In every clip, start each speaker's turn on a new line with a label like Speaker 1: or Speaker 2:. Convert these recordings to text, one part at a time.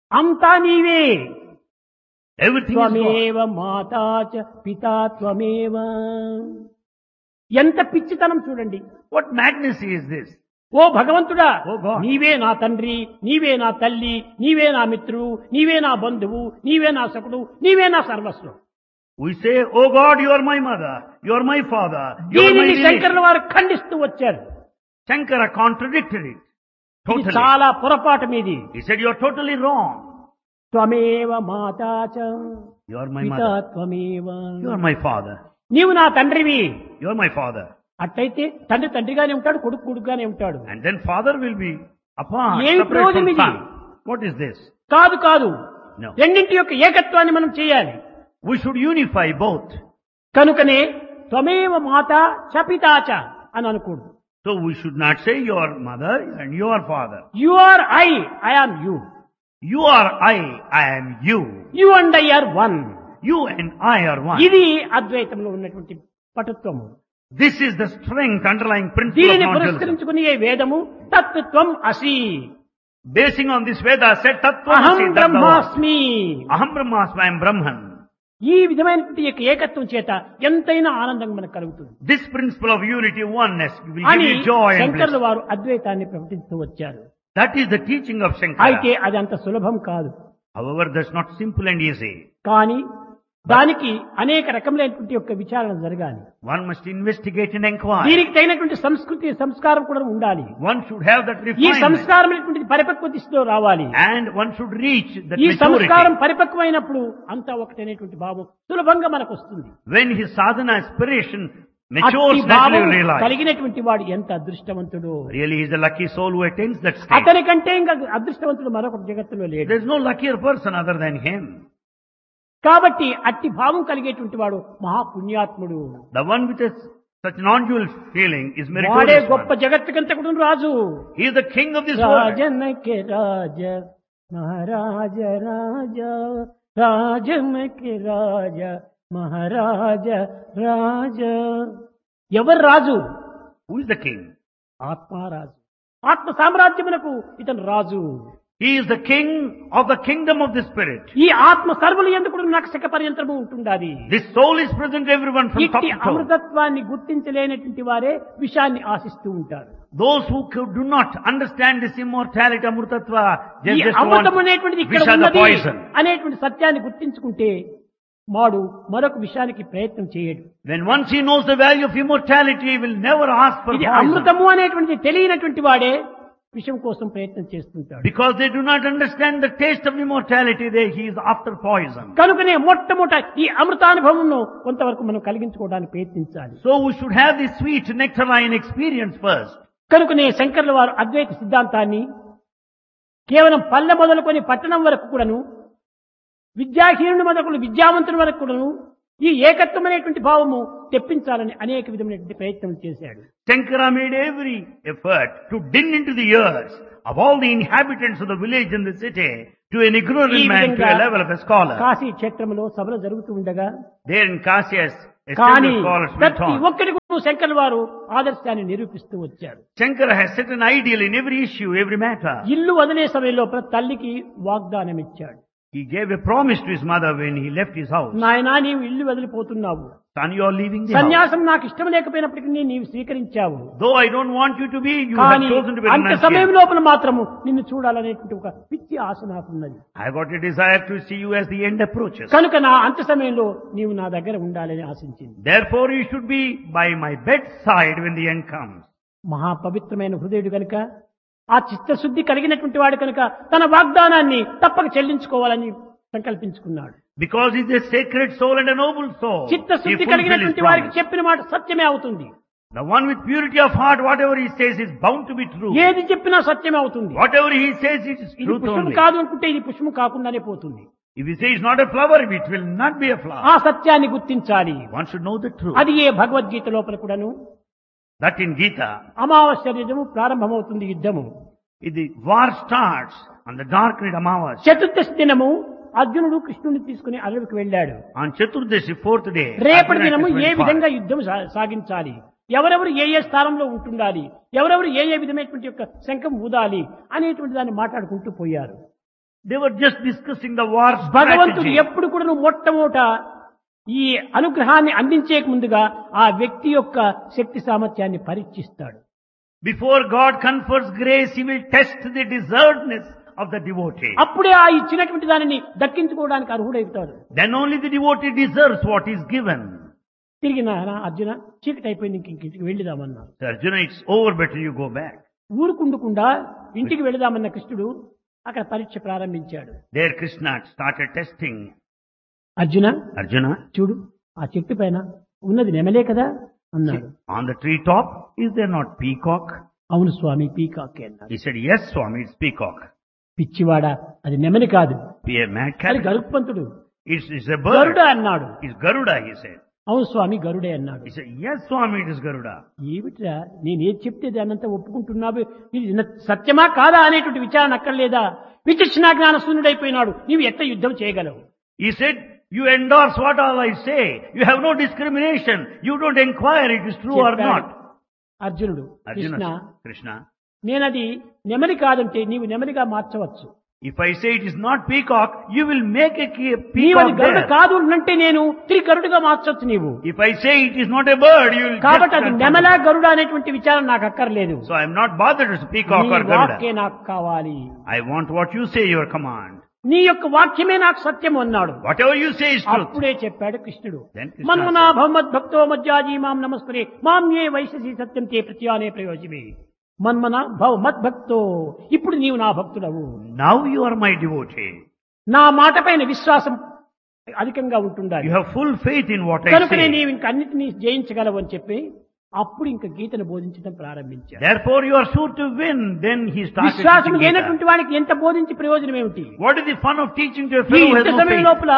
Speaker 1: అంతా నీవే.
Speaker 2: Everything is God.
Speaker 1: త్వమేవ మాతా చ పితా త్వమేవ. ఎంత పిచ్చితనం చూడండి.
Speaker 2: What madness is this?
Speaker 1: ఓ భగవంతుడా,
Speaker 2: ఓ God.
Speaker 1: నీవే నా తండ్రి, నీవే నా తల్లి, నీవే నా మిత్రువు, నీవే నా బంధువు, నీవే నా సకుడు, నీవే నా సర్వస్వం.
Speaker 2: We say, oh God, you are my mother, you are my father, you are my
Speaker 1: దీనిని
Speaker 2: relation.
Speaker 1: శంకరుల వారు ఖండిస్తూ వచ్చారు.
Speaker 2: Shankara contradicted it.
Speaker 1: ఇది
Speaker 2: Totally.
Speaker 1: చాలా పొరపాటు మీది.
Speaker 2: He said, you are totally wrong.
Speaker 1: త్వమేవ మాతా చ
Speaker 2: You are my
Speaker 1: పితా
Speaker 2: mother.
Speaker 1: త్వమేవ.
Speaker 2: You are my father.
Speaker 1: నీవు నా తండ్రివి.
Speaker 2: You are my father.
Speaker 1: అట్లయితే తండ్రి తండ్రిగానే ఉంటాడు, కొడుకు కొడుకుగానే ఉంటాడు.
Speaker 2: And then father will be apart,
Speaker 1: ఏమి
Speaker 2: separate from
Speaker 1: ప్రయోజనం ఇది?
Speaker 2: son. What is this?
Speaker 1: కాదు కాదు,
Speaker 2: No.
Speaker 1: రెండింటి యొక్క ఏకత్వాన్ని మనం చేయాలి.
Speaker 2: We should unify both.
Speaker 1: కనుకనే త్వమేవ మాతా చ పితా చ అని అనకూడదు.
Speaker 2: So we should not say you are mother and you are father.
Speaker 1: You are I am you.
Speaker 2: You are I am you.
Speaker 1: You and I are one.
Speaker 2: You and I are one.
Speaker 1: ఇది అద్వైతంలో ఉన్నటువంటి పటుత్వము.
Speaker 2: This is the strength underlying principle of
Speaker 1: దీనిని
Speaker 2: non-dualism.
Speaker 1: పురస్కరించుకుని ఏ వేదము తత్వం అసి
Speaker 2: Basing on this Veda said
Speaker 1: అహం
Speaker 2: Tattvamasi Tattva.
Speaker 1: బ్రహ్మాస్మి.
Speaker 2: Aham Brahmasmi, I am Brahman.
Speaker 1: ఈ విధమైనటువంటి యొక్క ఏకత్వం చేత ఎంతైనా ఆనందం మనకు కలుగుతుంది
Speaker 2: This principle of unity, oneness will
Speaker 1: అని
Speaker 2: give you joy and
Speaker 1: శంకరుల
Speaker 2: bliss.
Speaker 1: వారు అద్వైతాన్ని ప్రకటిస్తూ వచ్చారు.
Speaker 2: That is the teaching of
Speaker 1: అయితే
Speaker 2: Shankara.
Speaker 1: అది అంత సులభం కాదు.
Speaker 2: However, that's not simple and easy.
Speaker 1: కానీ దానికి అనేక రకములైనటువంటి యొక్క విచారణ జరగాలి.
Speaker 2: One must investigate and inquire.
Speaker 1: దీనికి తగినటువంటి సంస్కృతి సంస్కారం కూడా ఉండాలి.
Speaker 2: One should have that
Speaker 1: ఈ
Speaker 2: refinement.
Speaker 1: సంస్కారం అనేటువంటిది పరిపక్వ దిశలో రావాలి.
Speaker 2: And one should reach that
Speaker 1: ఈ సంస్కారం
Speaker 2: maturity.
Speaker 1: పరిపక్వమైనప్పుడు అంతా ఒకటనేటువంటి భావం సులభంగా మనకు వస్తుంది.
Speaker 2: When his sadhana aspiration
Speaker 1: అట్టి
Speaker 2: matures,
Speaker 1: భావం
Speaker 2: naturally realize.
Speaker 1: కలిగినటువంటి వాడు ఎంత అదృష్టవంతుడు.
Speaker 2: Really, he is a lucky soul who attains that state.
Speaker 1: అతని కంటే ఇంకా అదృష్టవంతుడు మరొక జగత్తులో లేడు.
Speaker 2: There is no luckier person other than him.
Speaker 1: కాబట్టి అట్టి భావం కలిగేటువంటి వాడు మహాపుణ్యాత్ముడు.
Speaker 2: The one with such non-dual feeling is
Speaker 1: వాడే
Speaker 2: meritorious
Speaker 1: గొప్ప
Speaker 2: one.
Speaker 1: జగత్తుకంతకుడు Raju.
Speaker 2: He is the king of this world.
Speaker 1: రాజనకే రాజ మహారాజ రాజ రాజనకే రాజ మహారాజ రాజ. ఎవరు రాజు?
Speaker 2: Who is the king?
Speaker 1: ఆత్మారాజు. ఆత్మ సామ్రాజ్యమునకు ఇతను రాజు.
Speaker 2: He is the king of the kingdom of the spirit.
Speaker 1: ఈ ఆత్మ సర్వులు ఎందుకు నక్షక పర్యంతరము ఉంటుండాలి.
Speaker 2: This soul is present everyone from top
Speaker 1: ఇట్టి
Speaker 2: to toe.
Speaker 1: అమృతత్వాన్ని గుర్తించలేనటువంటి వారే విషయాన్ని ఆశిస్తూ ఉంటారు.
Speaker 2: Those who do not understand this immortality, amrutatva,
Speaker 1: ఈ
Speaker 2: just
Speaker 1: అమృతం
Speaker 2: want
Speaker 1: అనేటువంటిది ఇక్కడ
Speaker 2: wish as a
Speaker 1: ఉన్నది
Speaker 2: poison.
Speaker 1: అనేటువంటి సత్యాన్ని గుర్తించుకుంటే వాడు మరొక విషయానికి ప్రయత్నం చేయడు.
Speaker 2: When once he knows the value of immortality, he will never ask for
Speaker 1: ఇది
Speaker 2: poison.
Speaker 1: అమృతము అనేటువంటిది తెలియనటువంటి వాడే విషయం కోసం ప్రయత్నం చేస్తుంటాడు.
Speaker 2: Because they do not understand the taste of immortality, he is after poison.
Speaker 1: కనుకనే మొట్టమొదట ఈ అమృతానుభవంను కొంతవరకు మనం కలిగించుకోవడానికి ప్రయత్నించాలి.
Speaker 2: So we should have this sweet nectarine experience first.
Speaker 1: కనుకనే శంకర్ల వారు అద్వైత సిద్ధాంతాన్ని కేవలం పల్లె మొదలుకొని పట్టణం వరకు కూడాను, విద్యాహీనుడు మొదలు విద్యావంతుని వరకు కూడాను ఈ ఏకత్వం అనేటువంటి భావము తెప్పించాలని అనేక విధమైనటువంటి ప్రయత్నం చేశాడు.
Speaker 2: Shankara made every effort to din into the ears of all the inhabitants of the village and the city to an ignorant
Speaker 1: ఈ
Speaker 2: man to
Speaker 1: విధంగా
Speaker 2: a level of a scholar.
Speaker 1: Kashi క్షేత్రంలో సభలు జరుగుతూ ఉండగా
Speaker 2: There in Kashi,
Speaker 1: కానీ
Speaker 2: esteemed scholars went
Speaker 1: ప్రతి
Speaker 2: on.
Speaker 1: ఒక్కరికి శంకర్ల వారు ఆదర్శాన్ని నిరూపిస్తూ వచ్చారు.
Speaker 2: Shankara has set an ideal in every issue, every matter.
Speaker 1: ఇల్లు వదిలే సమయంలో ప్రతి తల్లికి వాగ్దానం ఇచ్చాడు.
Speaker 2: He gave a promise to his mother when he left his house.
Speaker 1: నాయనా నీవు ఇల్లు వదిలిపోతున్నావు,
Speaker 2: Son, you are leaving the house.
Speaker 1: సన్యాసం నాకు ఇష్టం లేకపోయినప్పటికీ నీవు స్వీకరించావు,
Speaker 2: Though I don't want you to be, you have
Speaker 1: కానీ
Speaker 2: chosen to be
Speaker 1: అంత
Speaker 2: renunciate.
Speaker 1: సమయం లోపల మాత్రము నిన్ను చూడాలనేటువంటి ఒక పిచ్చి ఆశ నాకున్నది.
Speaker 2: I got a desire to see you as the end approaches.
Speaker 1: కనుక నా అంత సమయంలో నీవు నా దగ్గర ఉండాలని ఆశించింది.
Speaker 2: Therefore, you should be by my bedside when the end comes.
Speaker 1: మహాపవిత్రమైన హృదయుడు కనుక, ఆ చిత్తశుద్ధి కలిగినటువంటి వాడు కనుక తన వాగ్దానాన్ని తప్పక చెల్లించుకోవాలని సంకల్పించుకున్నాడు.
Speaker 2: Because he is a sacred soul and a noble soul. He
Speaker 1: చిత్తశుద్ధి
Speaker 2: fulfilled his
Speaker 1: కలిగినటువంటి వారికి
Speaker 2: promise.
Speaker 1: చెప్పిన మాట సత్యమే అవుతుంది.
Speaker 2: The one with purity of heart, whatever he says is bound to be true.
Speaker 1: ఏది చెప్పినా సత్యమే అవుతుంది.
Speaker 2: Whatever he says is
Speaker 1: ఇది
Speaker 2: truth
Speaker 1: పుష్పం
Speaker 2: only.
Speaker 1: కాదు అనుకుంటే ఇది పుష్పం కాకుండానే పోతుంది.
Speaker 2: If he says it's not a flower, it will not be a
Speaker 1: ఆ
Speaker 2: flower.
Speaker 1: సత్యాన్ని గుర్తించాలి.
Speaker 2: One should know the truth.
Speaker 1: అది ఏ భగవద్గీత లోపల కూడాను
Speaker 2: That in Gita,
Speaker 1: అమావాస్య యుద్ధము ప్రారంభమవుతుంది. యుద్ధము
Speaker 2: the war starts on the dark night Amavasya.
Speaker 1: చతుర్దశి దినము అర్జునుడు కృష్ణుని తీసుకుని అడవికి వెళ్ళాడు.
Speaker 2: On Chaturdashi, fourth day,
Speaker 1: రేపటి
Speaker 2: Arjuna
Speaker 1: దినము
Speaker 2: went
Speaker 1: ఏ
Speaker 2: far.
Speaker 1: విధంగా యుద్ధం సాగించాలి, ఎవరెవరు ఏ స్థానంలో ఉంటుండాలి, ఎవరెవరు ఏ విధమైనటువంటి యొక్క శంఖం ఊదాలి అనేటువంటి దాన్ని మాట్లాడుకుంటూ పోయారు.
Speaker 2: They were just discussing the war
Speaker 1: భగవంతుడు
Speaker 2: strategy.
Speaker 1: ఎప్పుడు కూడా మొట్టమొదట ఈ అనుగ్రహాన్ని అందించే ముందుగా ఆ వ్యక్తి యొక్క శక్తి సామర్థ్యాన్ని పరీక్షిస్తాడు.
Speaker 2: Before God confers grace, He will test the deservedness of the devotee.
Speaker 1: అప్పుడే ఆ ఇచ్చినటువంటి దానిని దక్కించుకోవడానికి అర్హుడవుతాడు.
Speaker 2: Then only the devotee deserves what is given.
Speaker 1: తిరిగి అర్జున చీకటి అయిపోయింది, ఇంటికి వెళ్ళిదామన్నాడు.
Speaker 2: So Arjuna, it's over, better you go back.
Speaker 1: ఊరుకుండకుండా ఇంటికి వెళదామన్న కృష్ణుడు అక్కడ పరీక్ష ప్రారంభించాడు.
Speaker 2: There Krishna started testing.
Speaker 1: Arjuna
Speaker 2: Arjuna,
Speaker 1: చూడు, ఆ చెట్టు పైన ఉన్నది నెమలే కదా అన్నాడు.
Speaker 2: on the tree top, is there not peacock?
Speaker 1: అవును స్వామి, పీకాకే అన్నాడు.
Speaker 2: He said, yes, Swami, it's peacock.
Speaker 1: పిచ్చివాడా, అది నెమలి కాదు,
Speaker 2: Be a mad
Speaker 1: అది
Speaker 2: cat.
Speaker 1: గరుత్మంతుడు,
Speaker 2: It's a bird.
Speaker 1: గరుడ అన్నాడు.
Speaker 2: It's Garuda, he said.
Speaker 1: అవును స్వామి, గరుడే అన్నాడు.
Speaker 2: He said, yes, Swami, it is Garuda.
Speaker 1: ఏమిట్రా నేనేది చెప్తే దాన్నంతా ఒప్పుకుంటున్నావు, ఇది సత్యమా కాదా అనేటువంటి విచారణ అక్కర్లేదా? విచక్షణ జ్ఞాన శూన్యుడైపోయినాడు, నీవు ఎట్లా యుద్ధం చేయగలవు?
Speaker 2: He said, you endorse what all I say. You have no discrimination. You don't inquire it is true or
Speaker 1: చెప్పాడు
Speaker 2: not.
Speaker 1: అర్జునుడు. కృష్ణ,
Speaker 2: Arjuna, Krishna,
Speaker 1: నేనది నెమలి కాదంటే నీవు నెమలిగా మార్చవచ్చు,
Speaker 2: if I say it is not peacock, you will make a
Speaker 1: నీవు అది
Speaker 2: peacock
Speaker 1: Garuda
Speaker 2: there.
Speaker 1: కాదు అంటే నేను త్రిగరుడుగా మార్చవచ్చు నీవు.
Speaker 2: If I say it is not a bird, you will
Speaker 1: కాబట్టి అది
Speaker 2: just
Speaker 1: నెమల గరుడ అనేటువంటి విచారణ నాకు అక్కర్లేదు.
Speaker 2: So I am not bothered with peacock
Speaker 1: నీ
Speaker 2: or Garuda.
Speaker 1: వాక్యే నాకు కావాలి,
Speaker 2: I want what you say, your command.
Speaker 1: నీ యొక్క వాక్యమే నాకు సత్యం అన్నాడు.
Speaker 2: Whatever you say is truth.
Speaker 1: అప్పుడే చెప్పాడు కృష్ణుడు,
Speaker 2: Then Krishna
Speaker 1: మన్మనా
Speaker 2: said,
Speaker 1: భవమద్భక్తో మజ్జాజీ మాం నమస్కరే మాం ఏ వైశసి సత్యం తే ప్రత్యానే ప్రయోజమే. మన్మన భవ మద్భక్తో, ఇప్పుడు నీవు నా భక్తుడవు,
Speaker 2: now you are my devotee.
Speaker 1: నా మాట పైన విశ్వాసం అధికంగా ఉంటుండాలి,
Speaker 2: You have full faith in what I
Speaker 1: కనుకనే
Speaker 2: say.
Speaker 1: నీవు ఇంక అన్నిటినీ జయించగలవు అని చెప్పి అప్పుడు ఇంక గీతను బోధించడం ప్రారంభించాడు.
Speaker 2: Therefore you are sure to win. Then he started
Speaker 1: విశ్వాసం
Speaker 2: teaching Gita.
Speaker 1: లేనటువంటి వానికి ఎంత బోధించి ప్రయోజనం ఏమిటి?
Speaker 2: What is the fun of teaching to a
Speaker 1: ఈ
Speaker 2: fellow who
Speaker 1: ఇంత
Speaker 2: has no
Speaker 1: సమయం
Speaker 2: faith?
Speaker 1: లోపల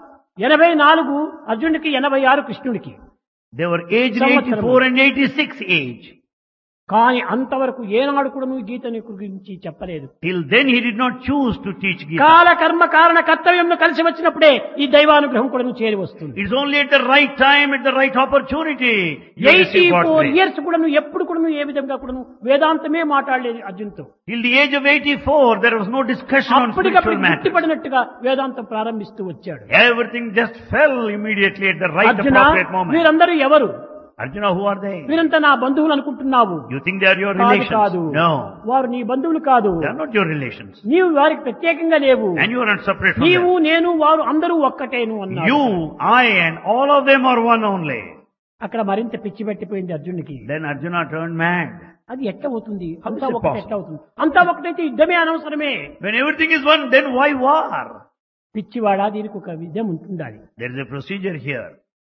Speaker 1: 84 అర్జునుడికి, 86 కృష్ణుడికి.
Speaker 2: They were aged
Speaker 1: సంవత్సరములు.
Speaker 2: 84 and 86 age.
Speaker 1: కానీ అంతవరకు ఏనాడు కూడా నువ్వు గీతని గురించి చెప్పలేదు.
Speaker 2: Till then he did not choose to teach Gita.
Speaker 1: కాల కర్మ కారణ కర్తవ్యంలో కలిసి వచ్చినప్పుడే ఈ దైవానుగ్రహం కూడా నువ్వు చేరి వస్తుంది.
Speaker 2: It's only at the right time, at the right opportunity, you receive God's
Speaker 1: 84
Speaker 2: grace.
Speaker 1: Years కూడా నువ్వు ఎప్పుడు కూడా నువ్వు ఏ విధంగా కూడా నువ్వు వేదాంతమే మాట్లాడలేదు అర్జున్తో.
Speaker 2: Till the age of 84, there was no discussion on
Speaker 1: అప్పటికప్పుడు
Speaker 2: spiritual matters.
Speaker 1: గుర్తుపడినట్టుగా వేదాంతం ప్రారంభిస్తూ వచ్చాడు.
Speaker 2: Everything just fell immediately at the right
Speaker 1: Arjuna,
Speaker 2: appropriate moment.
Speaker 1: వీరందరూ ఎవరు?
Speaker 2: Arjuna, who are they?
Speaker 1: వీరంతా నా బంధువులు అనుకుంటున్నావు.
Speaker 2: You think they are your
Speaker 1: కాదు
Speaker 2: relations?
Speaker 1: కాదు,
Speaker 2: No.
Speaker 1: వారు నీ బంధువులు కాదు.
Speaker 2: They are not your relations.
Speaker 1: నీవు వారికి ప్రత్యేకంగా లేవు.
Speaker 2: And you are not separate from
Speaker 1: నీవు
Speaker 2: them.
Speaker 1: నేను వారు అందరూ ఒక్కటేను అన్నాడు.
Speaker 2: You, I and all of them are one only.
Speaker 1: అక్కడ మరింత పిచ్చి పట్టిపోయింది అర్జునుడికి.
Speaker 2: Then Arjuna turned mad.
Speaker 1: అది ఎట్లా అవుతుంది?
Speaker 2: How
Speaker 1: అంతా
Speaker 2: is it
Speaker 1: ఒకటి
Speaker 2: possible?
Speaker 1: ఎట్లా అవుతుంది? అంతా ఒకటైతే యుద్ధమే అనవసరమే.
Speaker 2: When everything is one, then why war?
Speaker 1: పిచ్చివాడా, దీనికి ఒక విధం ఉంటుండాలి.
Speaker 2: There is a procedure here.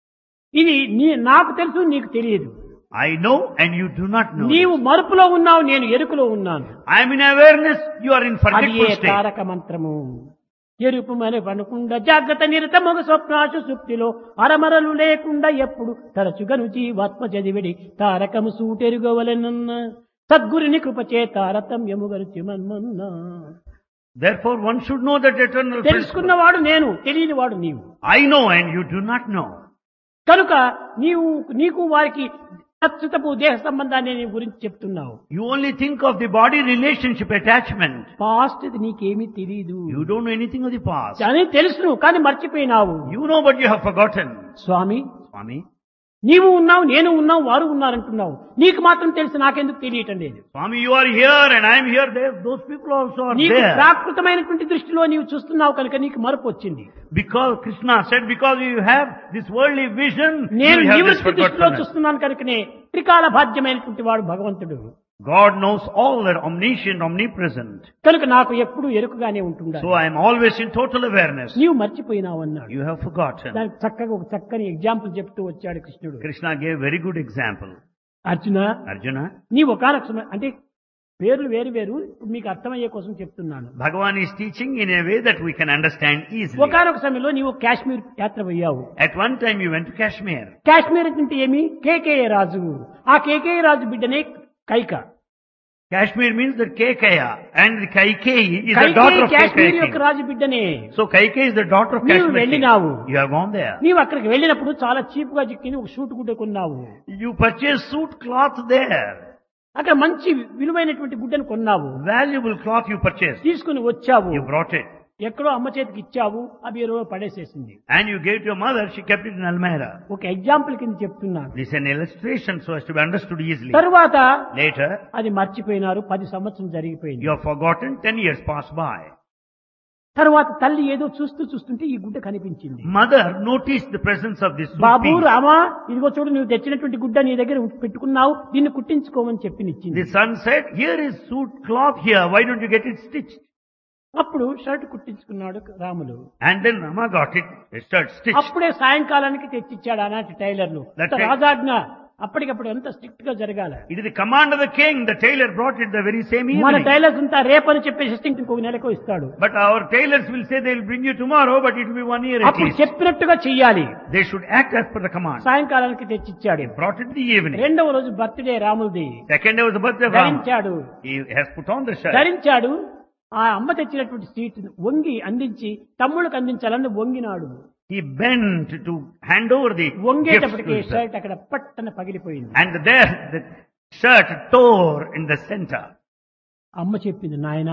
Speaker 1: ఇది నాకు తెలుసు, నీకు తెలియదు.
Speaker 2: I know and you do not know.
Speaker 1: నీవు మరుపులో ఉన్నావు, నేను ఎరుకులో ఉన్నాను.
Speaker 2: I am in awareness, you are in
Speaker 1: అది
Speaker 2: forgetful
Speaker 1: ఏ
Speaker 2: state.
Speaker 1: తారక మంత్రము. ఎరుపు మన పనుకుండా జాగ్రత్త నిరతమొగ స్వప్నాశు సుప్తిలో అరమరలు లేకుండా ఎప్పుడు తరచుగను జీవాత్మ చదివిడి తారకము సూటెరుగవలెనన్న సద్గురుని కృపచే తారతమ్యముగరుచి మన్మన్న.
Speaker 2: Therefore one should know that eternal principle.
Speaker 1: తెలుసుకున్నవాడు నేను, తెలియనివాడు నీవు.
Speaker 2: I know and you do not know.
Speaker 1: కనుక నీకు వారికి అచ్యుతపు దేహ సంబంధాన్ని నీ గురించి చెప్తున్నావు.
Speaker 2: You only think of the body relationship attachment.
Speaker 1: Past ఇది నీకేమీ తెలియదు.
Speaker 2: You don't know anything of the past.
Speaker 1: అని తెలుసును, కానీ మర్చిపోయినావు.
Speaker 2: You know but you have forgotten.
Speaker 1: Swamy,
Speaker 2: Swami,
Speaker 1: నీవు ఉన్నావు, నేను ఉన్నావు, వారు ఉన్నారంటున్నావు. నీకు మాత్రం తెలుసు, నాకెందుకు తెలియటం లేదు.
Speaker 2: Swami, you are here and I am here. There, those people also are
Speaker 1: నీకు
Speaker 2: there.
Speaker 1: ప్రాకృతమైనటువంటి దృష్టిలో నీవు చూస్తున్నావు కనుక నీకు మరపు వచ్చింది.
Speaker 2: Because Krishna said, because you have this worldly vision,
Speaker 1: నేను
Speaker 2: you have this
Speaker 1: నివృత్తి దృష్టిలో
Speaker 2: forgetfulness.
Speaker 1: చూస్తున్నాను కనుకనే త్రికాల బాధ్యమైనటువంటి వాడు భగవంతుడు.
Speaker 2: God knows all, that omniscient, omnipresent.
Speaker 1: కనుక నాకు ఎప్పుడు ఎరుకగానే ఉంటుందా.
Speaker 2: So I am always in total awareness.
Speaker 1: నీవు మర్చిపోయినావు అన్నాడు.
Speaker 2: You have forgotten.
Speaker 1: దానికి చక్కగా ఒక చక్కని ఎగ్జాంపుల్ చెప్తూ వచ్చాడు కృష్ణుడు.
Speaker 2: Krishna gave very good example.
Speaker 1: Arjuna,
Speaker 2: Arjuna,
Speaker 1: నీ ఒకానొక సమయం అంటే పేర్లు వేరు వేరు, ఇప్పుడు మీకు అర్థమయ్యే కోసం చెప్తున్నాను.
Speaker 2: Bhagavan is teaching in a way that we can understand easily.
Speaker 1: ఒకానొక సమయంలో నీవు కాశ్మీర్ యాత్ర పోయావు.
Speaker 2: At one time you went to Kashmir.
Speaker 1: Kashmir అంటే ఏమి? కేకేయ రాజు. ఆ కేకేయ రాజు బిడ్డనే Kaika.
Speaker 2: Kashmir means that Kekaya and Kaikeyi is the daughter of
Speaker 1: Kashmir యొక్క
Speaker 2: Kekaya.
Speaker 1: Raju బిడ్డనే.
Speaker 2: So Kaikeyi is the daughter of
Speaker 1: నీవు
Speaker 2: Kashmir.
Speaker 1: వెళ్ళినావు.
Speaker 2: You have gone there.
Speaker 1: నీవు అక్కడికి వెళ్ళినప్పుడు చాలా చీప్ గా చిక్కిని ఒక షూట్ గుడ్డ కొన్నావు.
Speaker 2: You purchased suit cloth there.
Speaker 1: అక్కడ మంచి విలువైనటువంటి గుడ్డను కొన్నావు.
Speaker 2: Valuable cloth you purchased.
Speaker 1: తీసుకుని వచ్చావు.
Speaker 2: You brought it.
Speaker 1: ఎక్కడో అమ్మ చేతికి ఇచ్చావు ఆ బీరువా పడేసేసింది.
Speaker 2: And you gave to your mother, she kept it in Almira.
Speaker 1: ఒక ఎగ్జాంపుల్ కింద చెప్తున్నాను.
Speaker 2: This is an illustration so as to be understood easily.
Speaker 1: తరువాత
Speaker 2: Later,
Speaker 1: అది మర్చిపోయినారు. 10 సంవత్సరం జరిగిపోయింది.
Speaker 2: you have forgotten, 10 years passed by.
Speaker 1: తరువాత తల్లి ఏదో చూస్తుంటే ఈ గుడ్డ కనిపించింది.
Speaker 2: Mother noticed the presence of this
Speaker 1: Babu
Speaker 2: piece.
Speaker 1: Rama, ఇదిగో చూడు, నువ్వు తెచ్చినటువంటి గుడ్డ నీ దగ్గర పెట్టుకున్నావు, దీన్ని కుట్టించుకోమని చెప్పినిచ్చింది.
Speaker 2: The son said, here is suit cloth here, why don't you get it stitched?
Speaker 1: అప్పుడు shirt కుట్టించుకున్నాడు Ramulu.
Speaker 2: And then Rama got it, a shirt stitched.
Speaker 1: అప్పుడే సాయంకాలానికి తెచ్చిచ్చాడు ఆనాటి టైలర్లు.
Speaker 2: That's it.
Speaker 1: రాజాజ్ఞ అప్పటికప్పుడు ఎంత స్ట్రిక్ట్ గా జరగాల.
Speaker 2: It is the command of the king, the tailor brought it the very same
Speaker 1: మన
Speaker 2: evening.
Speaker 1: Tailors అంతా రేపని చెప్పేసి ఇంకొక నెలకు ఇస్తాడు.
Speaker 2: But our tailors will say they will bring you tomorrow, but it will be 1 year at
Speaker 1: అప్పుడు
Speaker 2: least.
Speaker 1: చెప్పినట్టుగా చెయ్యాలి.
Speaker 2: They should act as per the command.
Speaker 1: సాయంకాలానికి తెచ్చిచ్చాడు.
Speaker 2: He brought it in the evening.
Speaker 1: రెండవ రోజు birthday రాములది.
Speaker 2: Second day was the birthday of Rama.
Speaker 1: ధరించాడు.
Speaker 2: He has put on the shirt.
Speaker 1: ధరించాడు. ఆ అమ్మ తెచ్చినటువంటి సీట్ వంగి అందించి తమ్ముళ్ళకి అందించాలని వంగినాడు.
Speaker 2: He bent to hand over the gifts
Speaker 1: వంగేటప్పటికి
Speaker 2: to his son.
Speaker 1: Shirt అక్కడ పట్టన పగిలిపోయింది.
Speaker 2: And there the shirt tore in the center.
Speaker 1: అమ్మ చెప్పింది, నాయనా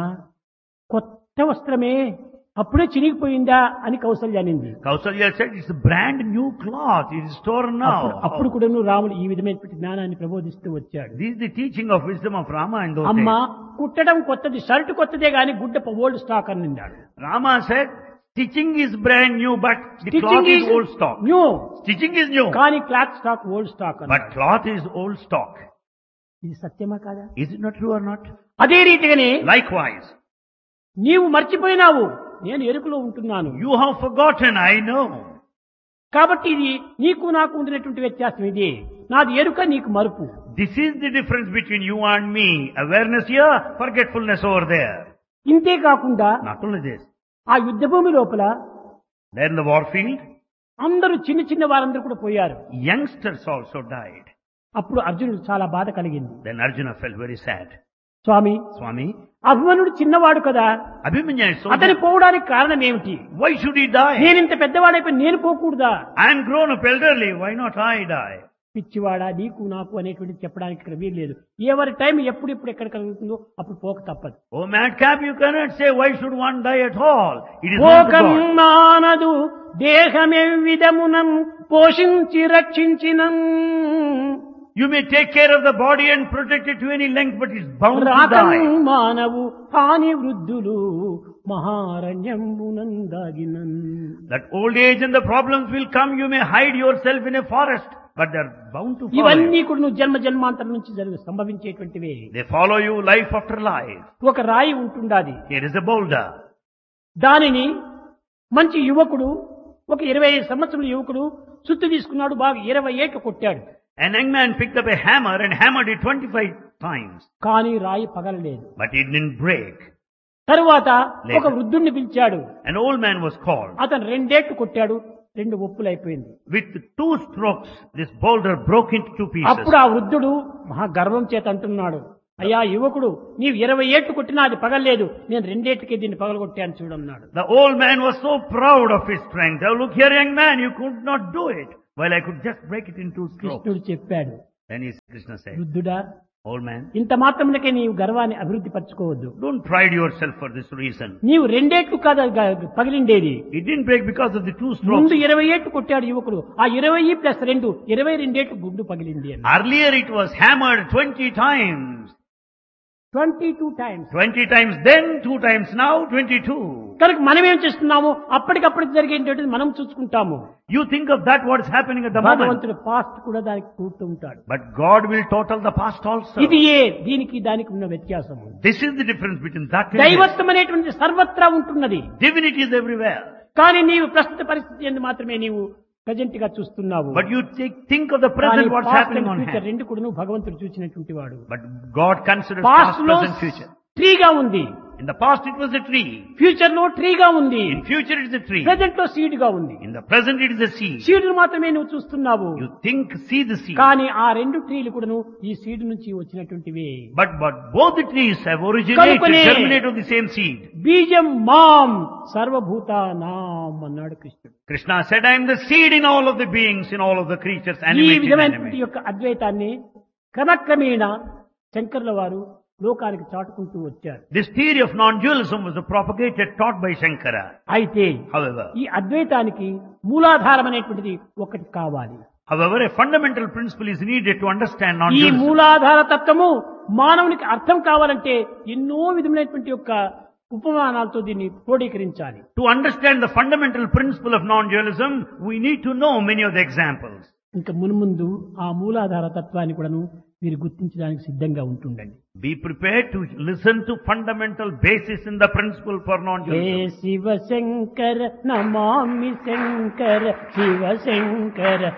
Speaker 1: కొత్త వస్త్రమే, అప్పుడే చిరిగిపోయిందా అని కౌసల్య అనింది.
Speaker 2: Kausalya said, it's a brand new cloth, it is torn
Speaker 1: అప్పుడు
Speaker 2: now.
Speaker 1: కూడా రాముడు ఈ విధమైనటువంటి జ్ఞానాన్ని ప్రబోధిస్తూ వచ్చాడు.
Speaker 2: This is the teaching of wisdom of Rama in those
Speaker 1: అమ్మ
Speaker 2: days.
Speaker 1: కుట్టడం కొత్తది, షర్ట్ కొత్తదే గాని గుడ్డ ఓల్డ్ స్టాక్ అని నిన్నాడు.
Speaker 2: Rama said, stitching is brand new, but the cloth
Speaker 1: stitching
Speaker 2: is old stock.
Speaker 1: New,
Speaker 2: Stitching is new,
Speaker 1: కానీ cloth stock old stock
Speaker 2: but cloth is old stock.
Speaker 1: ఇది సత్యమా కాదా?
Speaker 2: Is it not true or not?
Speaker 1: అదే రీతిగానే
Speaker 2: Likewise,
Speaker 1: నీవు మర్చిపోయినావు, నేను ఎరుకలో ఉంటున్నాను.
Speaker 2: you have forgotten, I know.
Speaker 1: కాబట్టి ఇది నీకు నాకు ఉండినటువంటి వ్యత్యాసం ఇది. నాది ఎరుక, నీకు మరుపు.
Speaker 2: This is the difference between you and me. Awareness here, forgetfulness over there.
Speaker 1: ఇంతే కాకుండా
Speaker 2: Not only this,
Speaker 1: ఆ యుద్ధ భూమి లోపల
Speaker 2: there in the war field,
Speaker 1: అందరూ చిన్న వారందరూ కూడా పోయారు.
Speaker 2: youngsters also died.
Speaker 1: అప్పుడు అర్జునుడు చాలా బాధ కలిగింది.
Speaker 2: Then Arjuna felt very sad.
Speaker 1: స్వామి,
Speaker 2: Swami,
Speaker 1: అభిమన్యుడు చిన్నవాడు కదా,
Speaker 2: Abhimanyu is so
Speaker 1: అతని పోవడానికి కారణం ఏమిటి?
Speaker 2: why should he die?
Speaker 1: నేనింత పెద్దవాడైపోయి నేను పోకూడదా?
Speaker 2: I am grown up elderly, why not I die?
Speaker 1: పిచ్చివాడా, నీకు నాకు అనేటువంటి చెప్పడానికి ఇక్కడ వీలు లేదు. ఎవరి టైం ఎప్పుడు ఎక్కడ కలుగుతుందో అప్పుడు పోక తప్పదు.
Speaker 2: Oh madcap, you cannot say why should one die at all. It is not
Speaker 1: పోకం
Speaker 2: God.
Speaker 1: మానదు దేహమే విధమునం పోషించి రక్షించినం.
Speaker 2: You may take care of the body and protect it to any length, but it's bound to
Speaker 1: రాకం
Speaker 2: die.
Speaker 1: మానవు హాని వృద్ధులు మహారణ్యంబునందాగినన్.
Speaker 2: That old age and the problems will come, you may hide yourself in a forest, but they're bound to follow
Speaker 1: ఇవన్నీ
Speaker 2: you.
Speaker 1: కూడా నువ్వు జన్మాంతరం నుంచి సంభవించేటువంటివే.
Speaker 2: They follow you life after life.
Speaker 1: ఒక రాయి ఉంటుండాది.
Speaker 2: Here is a boulder.
Speaker 1: దానిని మంచి యువకుడు, ఒక 25 సంవత్సరాల యువకుడు సుత్తి తీసుకున్నాడు, బాగా 20 ఏళ్ళు కొట్టాడు.
Speaker 2: An young man picked up a hammer and hammered it 25 times,
Speaker 1: కానీ రాయి పగలలేదు.
Speaker 2: but it didn't break.
Speaker 1: తరువాత
Speaker 2: Later.
Speaker 1: ఒక వృద్ధుణ్ణి పిలిచాడు.
Speaker 2: An old man was called.
Speaker 1: అతను 2 ఏళ్ళు కొట్టాడు, 2 ఒప్పులైపోయింది.
Speaker 2: With 2 strokes, this boulder broke into 2 pieces.
Speaker 1: అప్పుడు ఆ వృద్ధుడు మహా గర్వం చేత అంటున్నాడు, అయ్యా యువకుడు, నీవు 20 ఏళ్ళు కొట్టినా అది పగలలేదు, నేను 2 ఏళ్ళకే దీన్ని పగలగొట్టాను చూడన్నాడు.
Speaker 2: The old man was so proud of his strength. Oh, look here, young man, you could not do it. Well, I could just break it in 2 strokes.
Speaker 1: కృష్ణుడు చెప్పాడు,
Speaker 2: Then Krishna said,
Speaker 1: వృద్ధుడా,
Speaker 2: old man,
Speaker 1: ఇంత మాత్రమునకే నీవు గర్వాన్ని అభివృద్ధి పరచుకోవద్దు.
Speaker 2: don't pride yourself for this reason.
Speaker 1: నీవు 2 ఏళ్ళు కాదు పగిలిండేది.
Speaker 2: It didn't break because of the 2 strokes.
Speaker 1: ముందు 20 ఏళ్ళు కొట్టాడు యువకుడు, ఆ 20 ప్లస్ 2 22 ఏళ్ళు గుడ్డు పగిలింది అని.
Speaker 2: Earlier it was hammered 20 times.
Speaker 1: 22 times.
Speaker 2: 20 times then, 2 times now, 22.
Speaker 1: కనుక మనం ఏం చేస్తున్నాము, అప్పటికప్పుడు జరిగేటువంటిది మనం చూసుకుంటాము.
Speaker 2: You think of that, what is happening at the moment.
Speaker 1: భగవంతుడు పాస్ట్ కూడా దానికి కూర్తూ ఉంటాడు.
Speaker 2: But God will total the past also.
Speaker 1: ఇది దీనికి దానికి ఉన్న వ్యత్యాసము.
Speaker 2: This is the difference between that and this.
Speaker 1: దైవత్వం అనేటువంటి సర్వత్రా ఉంటున్నది.
Speaker 2: Divinity is everywhere.
Speaker 1: కానీ నీవు ప్రస్తుత పరిస్థితి ఎందు మాత్రమే నీవు ప్రజెంట్ గా చూస్తున్నావు.
Speaker 2: But you think of the present, what's happening on
Speaker 1: future
Speaker 2: hand.
Speaker 1: రెండు కూడా భగవంతుడు చూసినటువంటి వాడు.
Speaker 2: But God considers
Speaker 1: past
Speaker 2: past,
Speaker 1: లో
Speaker 2: present, future.
Speaker 1: ట్రీగా ఉంది,
Speaker 2: In the past it was a tree.
Speaker 1: Future లో ట్రీగా ఉంది,
Speaker 2: In future it is a tree.
Speaker 1: Present లో సీడ్ గా ఉంది.
Speaker 2: In the present it is a seed.
Speaker 1: Seed మాత్రమే నువ్వు చూస్తున్నావు.
Speaker 2: You see the seed.
Speaker 1: కానీ ఆ 2 ట్రీలు కూడాను ఈ సీడ్ నుంచి వచ్చినటువంటివే.
Speaker 2: But both the trees have originated,
Speaker 1: కనుకనే
Speaker 2: germinated of the same seed.
Speaker 1: బీజం మాం సర్వభూతానాం అన్నాడు కృష్ణుడు.
Speaker 2: Krishna said, I am the seed in all of the beings, in all of the creatures,
Speaker 1: ఈ
Speaker 2: animated and
Speaker 1: విధమైనటువంటి
Speaker 2: inanimate.
Speaker 1: యొక్క అద్వైతాన్ని క్రమక్రమేణ శంకరుల వారు లోకానికి చాటుకుంటూ వచ్చారు.
Speaker 2: This theory of non-dualism was propagated, taught by Shankara.
Speaker 1: అయితే
Speaker 2: However,
Speaker 1: ఈ అద్వైతానికి మూలాధారం అనేటువంటిది ఒకటి కావాలి.
Speaker 2: a fundamental principle is needed to understand
Speaker 1: ఈ
Speaker 2: non-dualism.
Speaker 1: మూలాధార తత్వము మానవునికి అర్థం కావాలంటే ఎన్నో విధమైనటువంటి యొక్క ఉపమానాలతో దీన్ని క్రోడీకరించాలి.
Speaker 2: To understand the fundamental principle of non-dualism, we need to know many of the examples.
Speaker 1: ఇంకా మున్ముందు ఆ మూలాధార తత్వాన్ని కూడాను మీరు గుర్తించడానికి సిద్ధంగా ఉంటుండండి.
Speaker 2: Be prepared to listen to fundamental basis in the principle for
Speaker 1: hey
Speaker 2: non-dualism.
Speaker 1: Shiva Shankara Namami Shankara Shiva Shankara